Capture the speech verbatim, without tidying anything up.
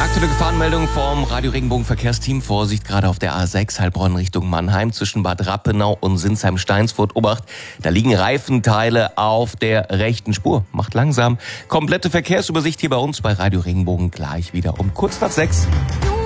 Aktuelle Gefahrenmeldung vom Radio Regenbogen Verkehrsteam. Vorsicht, gerade auf der A sechs Heilbronn Richtung Mannheim zwischen Bad Rappenau und Sinsheim-Steinsfurt. Obacht, da liegen Reifenteile auf der rechten Spur. Macht langsam. Komplette Verkehrsübersicht hier bei uns bei Radio Regenbogen gleich wieder um kurz nach sechs.